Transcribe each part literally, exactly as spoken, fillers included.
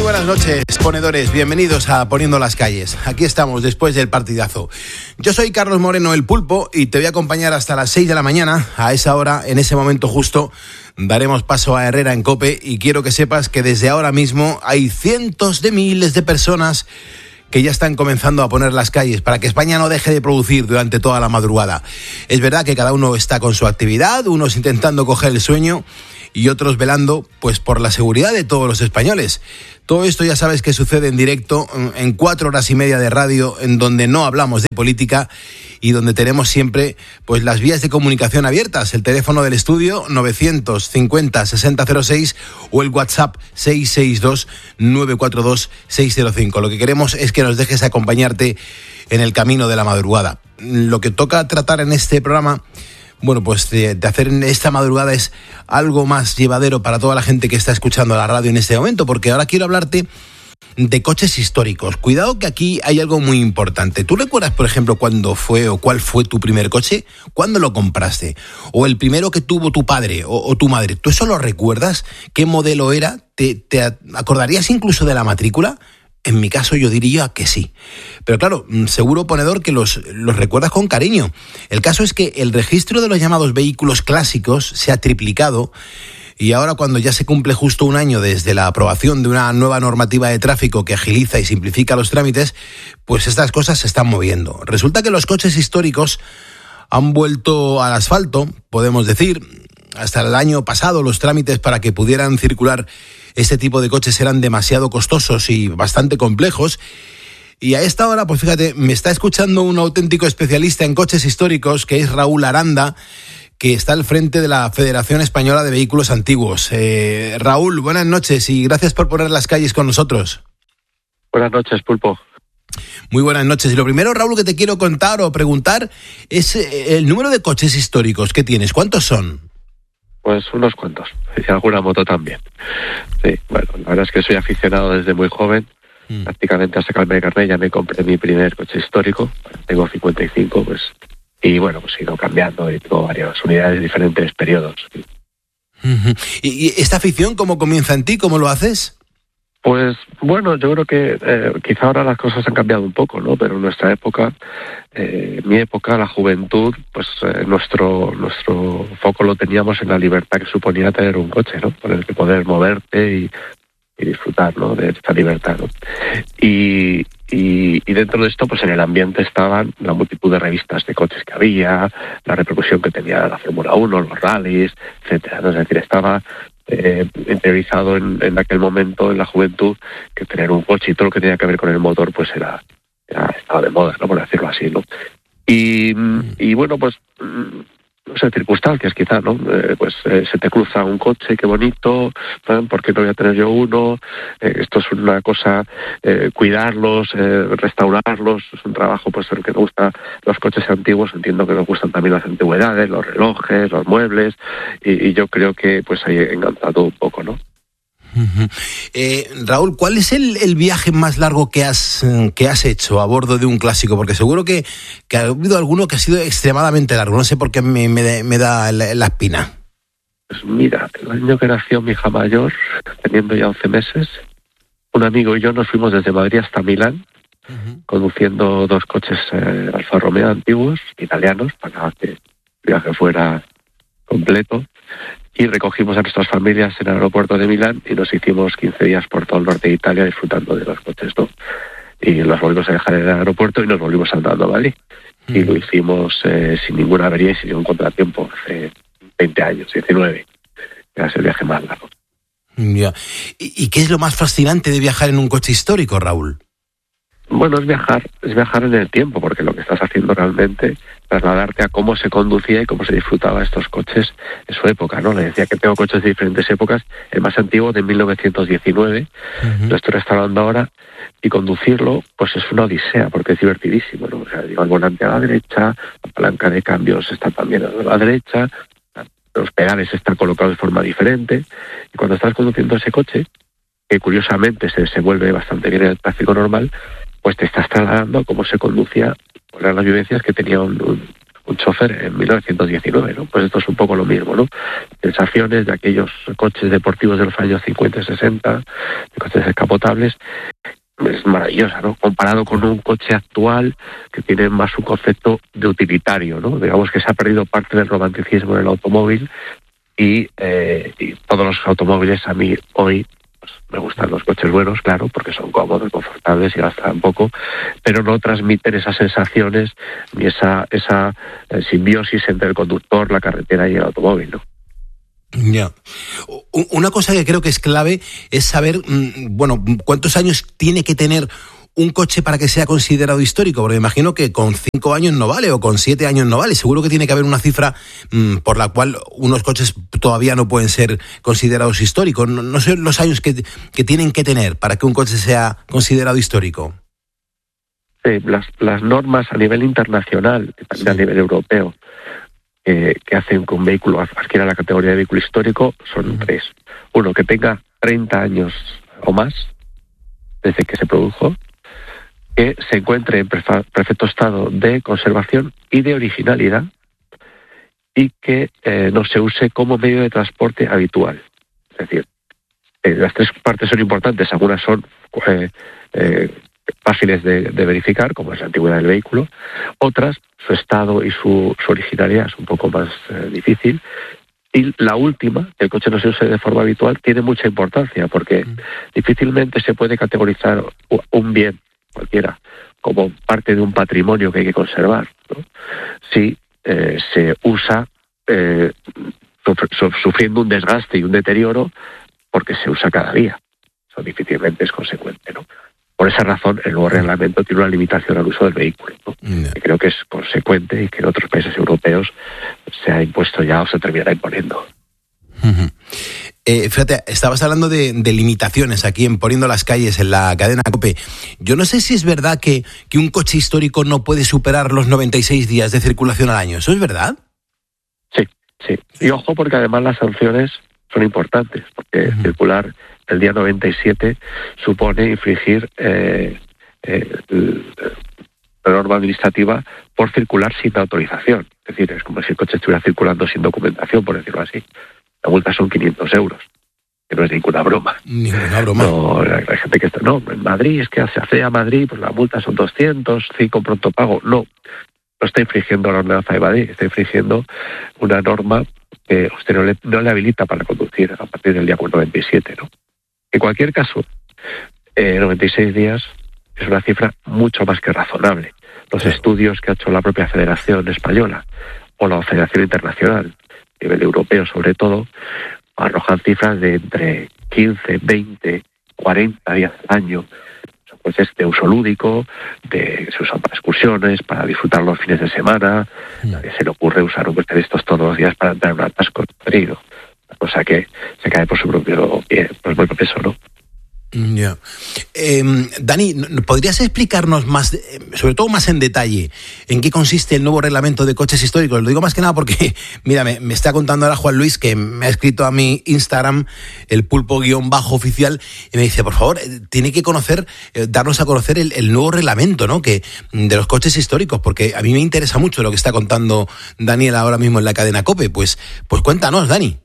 buenas noches, ponedores. Bienvenidos a Poniendo las Calles. Aquí estamos después del partidazo. Yo soy Carlos Moreno, el Pulpo, y te voy a acompañar hasta las seis de la mañana. A esa hora, en ese momento justo, daremos paso a Herrera en COPE, y quiero que sepas que desde ahora mismo hay cientos de miles de personas que ya están comenzando a poner las calles para que España no deje de producir durante toda la madrugada. Es verdad que cada uno está con su actividad, unos intentando coger el sueño y otros velando pues por la seguridad de todos los españoles. Todo esto ya sabes que sucede en directo, en cuatro horas y media de radio, en donde no hablamos de política y donde tenemos siempre pues las vías de comunicación abiertas. El teléfono del estudio novecientos cincuenta sesenta cero seis o el WhatsApp seis seis dos nueve cuatro dos seis cero cinco. Lo que queremos es que nos dejes acompañarte en el camino de la madrugada. Lo que toca tratar en este programa, bueno, pues de, de hacer esta madrugada es algo más llevadero para toda la gente que está escuchando la radio en este momento, porque ahora quiero hablarte de coches históricos. Cuidado que aquí hay algo muy importante. ¿Tú recuerdas, por ejemplo, cuándo fue o cuál fue tu primer coche? ¿Cuándo lo compraste? ¿O el primero que tuvo tu padre o, o tu madre? ¿Tú eso lo recuerdas? ¿Qué modelo era? ¿Te, te acordarías incluso de la matrícula? En mi caso yo diría que sí. Pero claro, seguro, ponedor, que los, los recuerdas con cariño. El caso es que el registro de los llamados vehículos clásicos se ha triplicado, y ahora, cuando ya se cumple justo un año desde la aprobación de una nueva normativa de tráfico que agiliza y simplifica los trámites, pues estas cosas se están moviendo. Resulta que los coches históricos han vuelto al asfalto, podemos decir. Hasta el año pasado los trámites para que pudieran circular este tipo de coches eran demasiado costosos y bastante complejos. Y a esta hora, pues fíjate, me está escuchando un auténtico especialista en coches históricos, que es Raúl Aranda, que está al frente de la Federación Española de Vehículos Antiguos. Eh, Raúl, buenas noches y gracias por poner las calles con nosotros. Buenas noches, Pulpo. Muy buenas noches. Y lo primero, Raúl, que te quiero contar o preguntar es el número de coches históricos que tienes. ¿Cuántos son? Pues unos cuantos, y alguna moto también. Sí, bueno, la verdad es que soy aficionado desde muy joven. Mm. Prácticamente hasta sacarme de carnet ya me compré mi primer coche histórico. Tengo cincuenta y cinco, pues, y bueno, pues he ido cambiando y tengo varias unidades de diferentes periodos. Sí. Uh-huh. ¿Y, ¿Y esta afición cómo comienza en ti? ¿Cómo lo haces? Pues bueno, yo creo que eh, quizá ahora las cosas han cambiado un poco, ¿no? Pero en nuestra época, eh, mi época, la juventud, pues eh, nuestro nuestro foco lo teníamos en la libertad que suponía tener un coche, ¿no? Con el que poder moverte y, y disfrutar, ¿no? De esta libertad, ¿no? Y, y, y dentro de esto, pues en el ambiente estaban la multitud de revistas de coches que había, la repercusión que tenía la Fórmula uno, los rallies, etcétera, ¿no? Es decir, estaba Eh, interiorizado en, en aquel momento, en la juventud, que tener un coche y todo lo que tenía que ver con el motor, pues era, era estaba de moda, ¿no? Por decirlo así, ¿no? Y, y bueno, pues no sé, circunstancias quizá, ¿no? Eh, pues eh, se te cruza un coche, qué bonito, ¿no? ¿Por qué no voy a tener yo uno? Eh, esto es una cosa, eh, cuidarlos, eh, restaurarlos, es un trabajo pues el que nos gusta los coches antiguos. Entiendo que nos gustan también las antigüedades, los relojes, los muebles, y, y yo creo que pues ahí he enganchado un poco, ¿no? Uh-huh. Eh, Raúl, ¿cuál es el, el viaje más largo que has que has hecho a bordo de un clásico? Porque seguro que, que ha habido alguno que ha sido extremadamente largo. No sé por qué me, me, me da la, la espina. Pues mira, el año que nació mi hija mayor, teniendo ya once meses, un amigo y yo nos fuimos desde Madrid hasta Milán, uh-huh, conduciendo dos coches eh, Alfa Romeo antiguos, italianos, para que el viaje fuera completo. Y recogimos a nuestras familias en el aeropuerto de Milán y nos hicimos quince días por todo el norte de Italia disfrutando de los coches, ¿no? Y los volvimos a dejar en el aeropuerto y nos volvimos andando a Madrid. Mm. Y lo hicimos eh, sin ninguna avería y sin ningún contratiempo, hace veinte años, diecinueve. Era el viaje más largo. Ya. ¿Y, ¿Y qué es lo más fascinante de viajar en un coche histórico, Raúl? Bueno, es viajar, es viajar en el tiempo, porque lo que estás haciendo realmente, trasladarte a cómo se conducía y cómo se disfrutaba estos coches en su época, ¿no? Le decía que tengo coches de diferentes épocas, el más antiguo de mil novecientos diecinueve, uh-huh, lo estoy restaurando ahora, y conducirlo, pues es una odisea, porque es divertidísimo, ¿no? O sea, lleva el volante a la derecha, la palanca de cambios está también a la derecha, los pedales están colocados de forma diferente, y cuando estás conduciendo ese coche, que curiosamente se desenvuelve bastante bien en el tráfico normal, pues te estás trasladando a cómo se conducía, por las vivencias que tenía un, un, un chofer en mil novecientos diecinueve, ¿no? Pues esto es un poco lo mismo, ¿no? Sensaciones de aquellos coches deportivos de los años cincuenta y sesenta, de coches descapotables, es maravillosa, ¿no? Comparado con un coche actual que tiene más un concepto de utilitario, ¿no? Digamos que se ha perdido parte del romanticismo del automóvil y, eh, y todos los automóviles a mí hoy pues, me gustan los coches buenos, claro, porque son cómodos, confortables y gastan poco, pero no transmiten esas sensaciones ni esa esa eh, simbiosis entre el conductor, la carretera y el automóvil, ¿no? Ya. Una cosa que creo que es clave es saber, bueno, cuántos años tiene que tener un coche para que sea considerado histórico, porque me imagino que con cinco años no vale o con siete años no vale. Seguro que tiene que haber una cifra mmm, por la cual unos coches todavía no pueden ser considerados históricos. No, no sé los años que, que tienen que tener para que un coche sea considerado histórico. Sí, las, las normas a nivel internacional, también sí. a nivel europeo, Eh, que hacen que un vehículo adquiera la categoría de vehículo histórico son uh-huh. tres. Uno, que tenga treinta años o más desde que se produjo, que se encuentre en perfecto estado de conservación y de originalidad y que eh, no se use como medio de transporte habitual. Es decir, eh, las tres partes son importantes, algunas son eh, eh, fáciles de, de verificar, como es la antigüedad del vehículo, otras, su estado y su, su originalidad es un poco más eh, difícil, y la última, que el coche no se use de forma habitual, tiene mucha importancia, porque mm. difícilmente se puede categorizar un bien, cualquiera, como parte de un patrimonio que hay que conservar, ¿no? Si eh, se usa eh, sufriendo un desgaste y un deterioro porque se usa cada día. Eso difícilmente es consecuente, ¿no? Por esa razón, el nuevo reglamento tiene una limitación al uso del vehículo, ¿no? Yeah. Que creo que es consecuente y que en otros países europeos se ha impuesto ya o se terminará imponiendo. Uh-huh. Eh, fíjate, estabas hablando de, de limitaciones aquí en Poniendo las Calles, en la cadena COPE. Yo no sé si es verdad que, que un coche histórico no puede superar los noventa y seis días de circulación al año. ¿Eso es verdad? Sí, sí. Y ojo, porque además las sanciones son importantes, porque uh-huh. circular el día noventa y siete supone infringir eh, eh, la norma administrativa por circular sin autorización. Es decir, es como si el coche estuviera circulando sin documentación, por decirlo así. La multa son quinientos euros, que no es ninguna broma. Ninguna broma. No, hay gente que está, no, en Madrid, es que se hace a Madrid, pues la multa son doscientos, cinco pronto pago. No, no está infringiendo la ordenanza de Madrid, está infringiendo una norma que usted no le, no le habilita para conducir a partir del día noventa y siete, ¿no? En cualquier caso, eh, noventa y seis días es una cifra mucho más que razonable. Los sí. estudios que ha hecho la propia Federación Española o la Federación Internacional, a nivel europeo sobre todo, arrojan cifras de entre quince, veinte, cuarenta días al año. Son coches de uso lúdico, de, se usan para excursiones, para disfrutar los fines de semana. Sí. Nadie se le ocurre usar un coche de estos todos los días para entrar en un atasco perdido. O sea que se cae por su propio pie, por su propio peso, ¿no? Ya. Yeah. Eh, Dani, ¿podrías explicarnos más, sobre todo más en detalle, en qué consiste el nuevo reglamento de coches históricos? Lo digo más que nada porque, mira, me, me está contando ahora Juan Luis, que me ha escrito a mi Instagram, el pulpo guión bajo oficial, y me dice, por favor, tiene que conocer, eh, darnos a conocer el, el nuevo reglamento, ¿no? Que, de los coches históricos, porque a mí me interesa mucho lo que está contando Daniel ahora mismo en la cadena COPE. Pues, pues cuéntanos, Dani.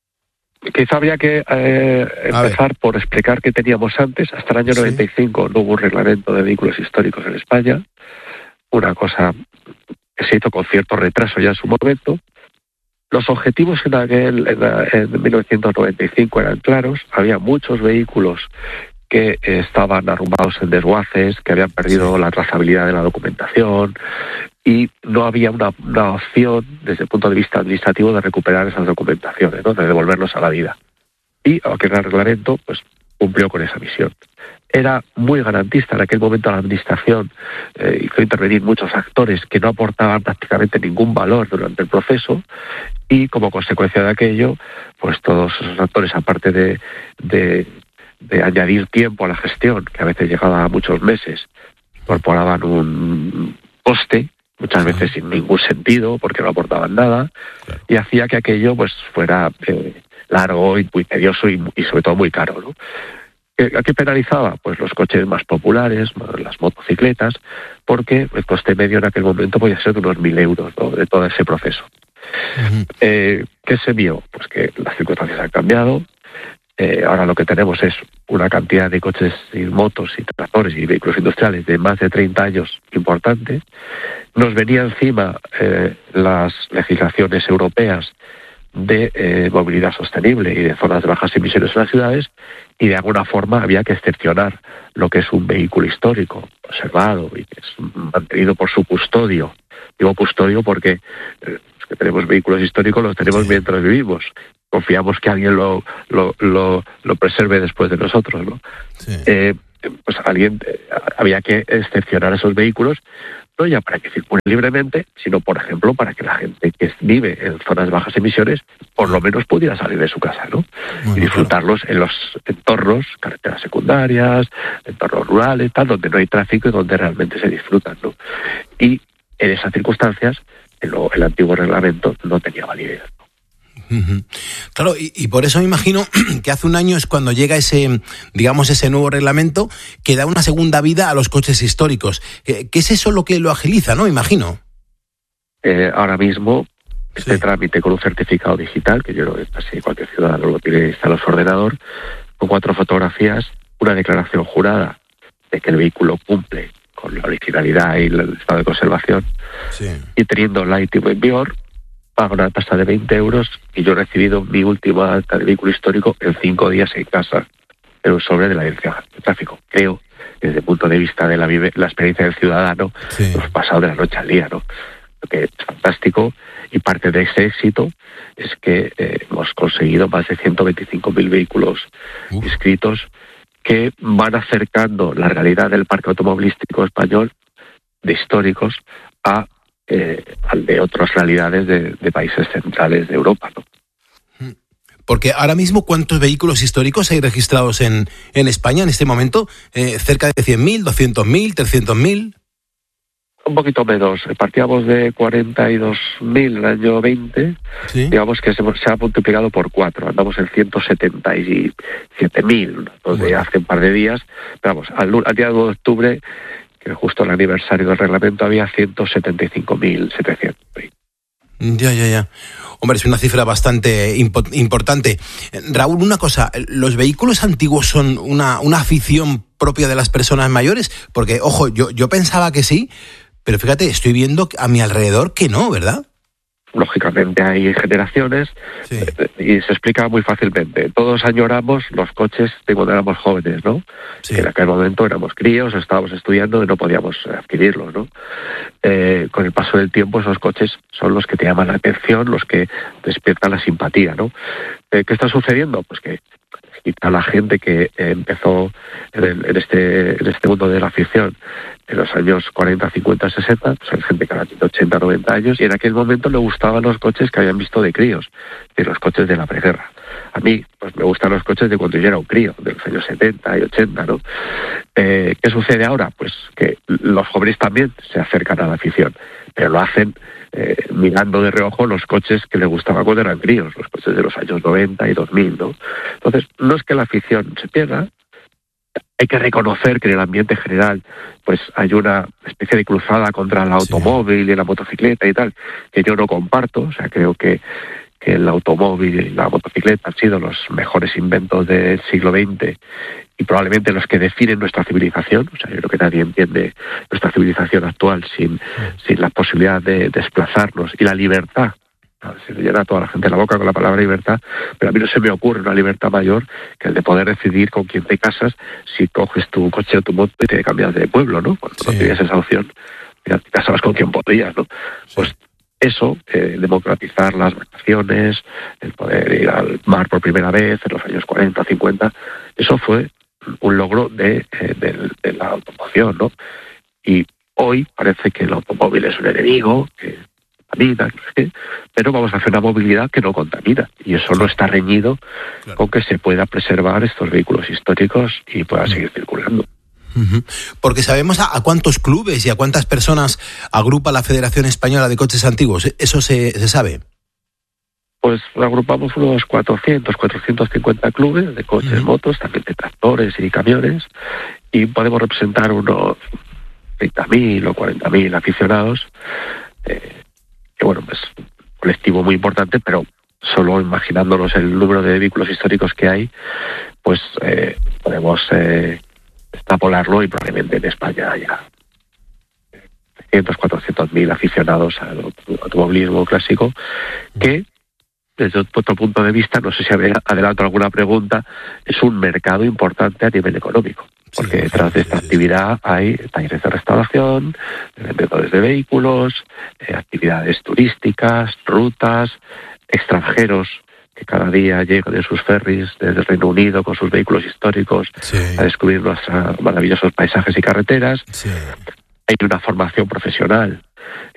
Quizá habría que eh, empezar por explicar qué teníamos antes. Hasta el año sí. noventa y cinco no hubo un reglamento de vehículos históricos en España, una cosa que se hizo con cierto retraso ya en su momento. Los objetivos en, aquel, en, la, en mil novecientos noventa y cinco eran claros. Había muchos vehículos que eh, estaban arrumbados en desguaces, que habían perdido sí. la trazabilidad de la documentación, y no había una, una opción desde el punto de vista administrativo de recuperar esas documentaciones, ¿no? De devolverlos a la vida. Y aquel reglamento pues cumplió con esa misión. Era muy garantista. En aquel momento la administración eh, hizo intervenir muchos actores que no aportaban prácticamente ningún valor durante el proceso, y como consecuencia de aquello, pues todos esos actores, aparte de, de, de añadir tiempo a la gestión, que a veces llegaba a muchos meses, incorporaban un coste, muchas veces sin ningún sentido, porque no aportaban nada, claro. y hacía que aquello pues fuera eh, largo y muy tedioso y, y sobre todo muy caro, ¿no? ¿A qué penalizaba? Pues los coches más populares, las motocicletas, porque el coste medio en aquel momento podía ser de unos mil euros, ¿no?, de todo ese proceso. Uh-huh. Eh, ¿Qué se vio? Pues que las circunstancias han cambiado. Eh, ahora lo que tenemos es una cantidad de coches y motos y tractores y vehículos industriales de más de treinta años importante. Nos venía encima eh, las legislaciones europeas de eh, movilidad sostenible y de zonas de bajas emisiones en las ciudades, y de alguna forma había que excepcionar lo que es un vehículo histórico, conservado y que es mantenido por su custodio. Digo custodio porque eh, los que tenemos vehículos históricos los tenemos sí. mientras vivimos. Confiamos que alguien lo lo, lo, lo preserve después de nosotros, ¿no? Sí. Eh, pues alguien eh, había que excepcionar esos vehículos, no ya para que circulen libremente, sino, por ejemplo, para que la gente que vive en zonas de bajas emisiones por lo menos pudiera salir de su casa, ¿no? Bueno, y disfrutarlos claro. en los entornos, carreteras secundarias, entornos rurales, tal, donde no hay tráfico y donde realmente se disfrutan, ¿no? Y en esas circunstancias, el, el antiguo reglamento no tenía validez. Uh-huh. Claro, y, y por eso me imagino que hace un año es cuando llega ese, digamos, ese nuevo reglamento que da una segunda vida a los coches históricos. ¿Qué, qué es eso lo que lo agiliza, no? Imagino. Eh, ahora mismo, este sí. trámite con un certificado digital, que yo creo que casi cualquier ciudadano lo tiene instalado en su ordenador, con cuatro fotografías, una declaración jurada de que el vehículo cumple con la originalidad y el estado de conservación, sí. y teniendo la I T V en vigor, pago una tasa de veinte euros y yo he recibido mi última acta de vehículo histórico en cinco días en casa, en un sobre de la Dirección de Tráfico. Creo, desde el punto de vista de la, vive, la experiencia del ciudadano, sí. hemos pasado de la noche al día, ¿no? Lo que es fantástico, y parte de ese éxito es que eh, hemos conseguido más de ciento veinticinco mil vehículos Uf. inscritos que van acercando la realidad del parque automovilístico español, de históricos, a Eh, al de otras realidades de, de países centrales de Europa, ¿no? Porque ahora mismo, ¿cuántos vehículos históricos hay registrados en, en España en este momento? Eh, ¿Cerca de cien mil, doscientos mil, trescientos mil? Un poquito menos. Partíamos de cuarenta y dos mil en el año veinte. ¿Sí? Digamos que se, se ha multiplicado por cuatro. Andamos en ciento setenta y siete mil bueno. de hace un par de días. Pero vamos, al, al día dos de octubre, justo el aniversario del reglamento, había ciento setenta y cinco mil setecientos. Ya, ya, ya. Hombre, es una cifra bastante impo- importante. Raúl, una cosa, ¿los vehículos antiguos son una, una afición propia de las personas mayores? Porque, ojo, yo, yo pensaba que sí, pero fíjate, estoy viendo a mi alrededor que no, ¿verdad? Lógicamente hay generaciones, sí. y se explica muy fácilmente. Todos añoramos los coches de cuando éramos jóvenes, ¿no? Sí. Que en aquel momento éramos críos, estábamos estudiando y no podíamos adquirirlos, ¿no? Eh, con el paso del tiempo, esos coches son los que te llaman la atención, los que despiertan la simpatía, ¿no? Eh, ¿Qué está sucediendo? Pues que a la gente que eh, empezó en, el, en, este, en este mundo de la afición en los años cuarenta, cincuenta, sesenta, pues hay gente que ahora tiene ochenta, noventa años, y en aquel momento le gustaban los coches que habían visto de críos, de los coches de la preguerra. A mí, pues me gustan los coches de cuando yo era un crío, de los años setenta y ochenta, ¿no? Eh, ¿Qué sucede ahora? Pues que los jóvenes también se acercan a la afición, pero lo hacen eh, mirando de reojo los coches que les gustaban cuando eran críos, los coches de los años noventa y dos mil, ¿no? Entonces, no es que la afición se pierda. Hay que reconocer que en el ambiente general pues hay una especie de cruzada contra el automóvil sí. y la motocicleta y tal, que yo no comparto. O sea, creo que, que el automóvil y la motocicleta han sido los mejores inventos del siglo veinte y probablemente los que definen nuestra civilización. O sea, yo creo que nadie entiende nuestra civilización actual sin, sí. sin la posibilidad de desplazarnos y la libertad. Se le llena a toda la gente la boca con la palabra libertad, pero a mí no se me ocurre una libertad mayor que el de poder decidir con quién te casas, si coges tu coche o tu moto y te cambias de pueblo, ¿no? Cuando sí. no tenías esa opción, ya te casabas con quien podías, ¿no? Sí. Pues eso, eh, democratizar las vacaciones, el poder ir al mar por primera vez en los años cuarenta, cincuenta, eso fue un logro de, eh, de, de la automoción, ¿no? Y hoy parece que el automóvil es un enemigo, que contamina, no sé qué, pero vamos a hacer una movilidad que no contamina, y eso no está reñido claro. con que se pueda preservar estos vehículos históricos y puedan seguir circulando. Uh-huh. Porque sabemos a, a cuántos clubes y a cuántas personas agrupa la Federación Española de Coches Antiguos. ¿Eso se, se sabe? pues agrupamos unos cuatrocientos, cuatrocientos cincuenta clubes de coches, uh-huh. motos, también de tractores y camiones, y podemos representar unos treinta mil o cuarenta mil aficionados, eh, que bueno, pues un colectivo muy importante, pero solo imaginándonos el número de vehículos históricos que hay, pues eh, podemos eh, extrapolarlo y probablemente en España haya trescientos, cuatrocientos mil aficionados al automovilismo clásico, que desde otro punto de vista, no sé si adelanto alguna pregunta, es un mercado importante a nivel económico, porque sí, detrás de esta actividad hay talleres de restauración, vendedores de vehículos, eh, actividades turísticas, rutas, extranjeros que cada día llegan en sus ferries desde el Reino Unido con sus vehículos históricos sí. a descubrir nuestros maravillosos paisajes y carreteras. Sí. Hay una formación profesional